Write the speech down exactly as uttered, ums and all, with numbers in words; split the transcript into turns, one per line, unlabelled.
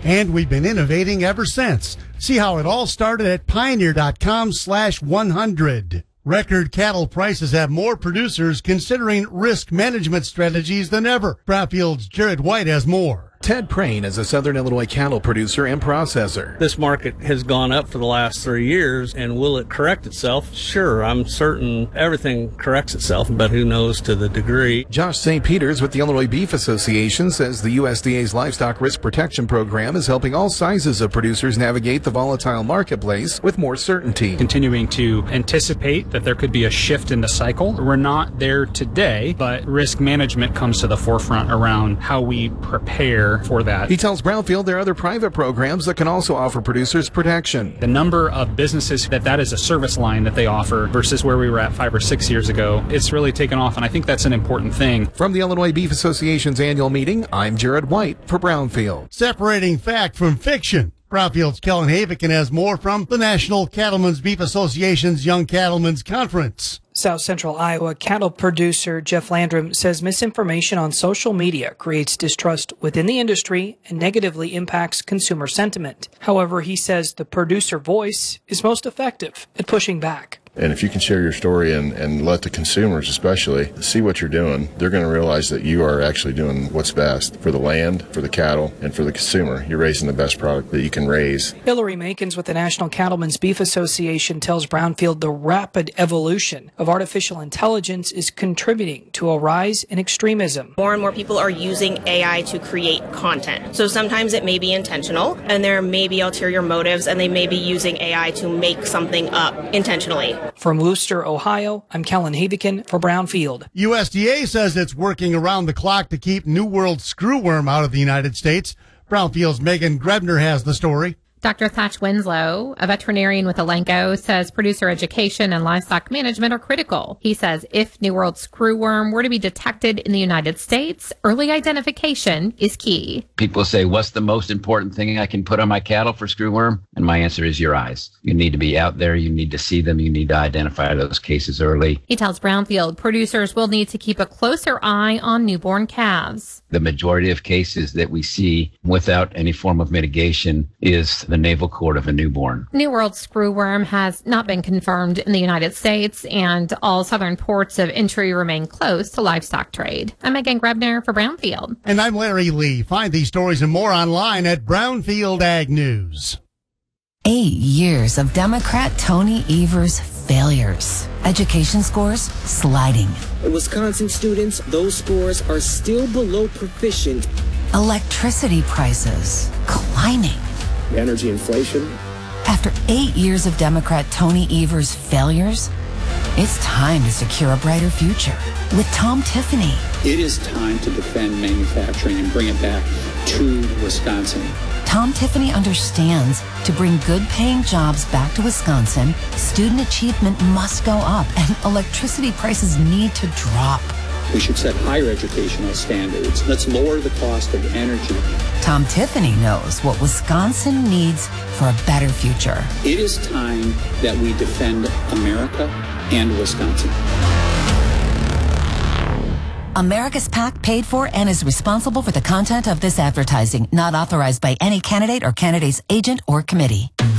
And we've been innovating ever since. See how it all started at pioneer.com slash 100. Record cattle prices have more producers considering risk management strategies than ever. Brownfield's Jared White has more.
Ted Prane is a Southern Illinois cattle producer and processor.
This market has gone up for the last three years, and will it correct itself? Sure, I'm certain everything corrects itself, but who knows to the degree.
Josh Saint Peters with the Illinois Beef Association says the U S D A's Livestock Risk Protection Program is helping all sizes of producers navigate the volatile marketplace with more certainty.
Continuing to anticipate that there could be a shift in the cycle. We're not there today, but risk management comes to the forefront around how we prepare for that.
He tells Brownfield there are other private programs that can also offer producers protection.
The number of businesses that that is a service line that they offer versus where we were at five or six years ago, it's really taken off, and I think that's an important thing.
From the Illinois Beef Association's annual meeting, I'm Jared White for Brownfield.
Separating fact from fiction. Brownfield's Kellen Havikin has more from the National Cattlemen's Beef Association's Young Cattlemen's Conference.
South Central Iowa cattle producer Jeff Landrum says misinformation on social media creates distrust within the industry and negatively impacts consumer sentiment. However, he says the producer voice is most effective at pushing back.
And if you can share your story and, and let the consumers especially see what you're doing, they're going to realize that you are actually doing what's best for the land, for the cattle, and for the consumer. You're raising the best product that you can raise.
Hillary Makins with the National Cattlemen's Beef Association tells Brownfield the rapid evolution of artificial intelligence is contributing to a rise in extremism.
More and more people are using A I to create content. So sometimes it may be intentional, and there may be ulterior motives, and they may be using A I to make something up intentionally.
From Wooster, Ohio, I'm Kellen Havikin for Brownfield.
U S D A says it's working around the clock to keep New World screwworm out of the United States. Brownfield's Megan Grebner has the story.
Doctor Thatch Winslow, a veterinarian with Elanco, says producer education and livestock management are critical. He says if New World screwworm were to be detected in the United States, early identification is key.
People say, what's the most important thing I can put on my cattle for screwworm? And my answer is your eyes. You need to be out there. You need to see them. You need to identify those cases early.
He tells Brownfield producers will need to keep a closer eye on newborn calves.
The majority of cases that we see without any form of mitigation is the navel cord of a newborn.
New World screwworm has not been confirmed in the United States, and all southern ports of entry remain closed to livestock trade. I'm Megan Grebner for Brownfield.
And I'm Larry Lee. Find these stories and more online at Brownfield Ag News.
Eight years of Democrat Tony Evers' failures. Education scores sliding.
Wisconsin students, those scores are still below proficient.
Electricity prices climbing.
Energy inflation.
After eight years of Democrat Tony Evers' failures, it's time to secure a brighter future with Tom Tiffany.
It is time to defend manufacturing and bring it back to Wisconsin.
Tom Tiffany understands to bring good-paying jobs back to Wisconsin, student achievement must go up and electricity prices need to drop.
We should set higher educational standards. Let's lower the cost of energy.
Tom Tiffany knows what Wisconsin needs for a better future.
It is time that we defend America and Wisconsin.
America's PAC paid for and is responsible for the content of this advertising, not authorized by any candidate or candidate's agent or committee.